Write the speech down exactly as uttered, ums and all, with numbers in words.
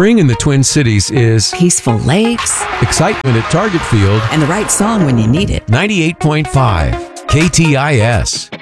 Spring in the Twin Cities is peaceful lakes, excitement at Target Field, and the right song when you need it. ninety-eight point five K T I S.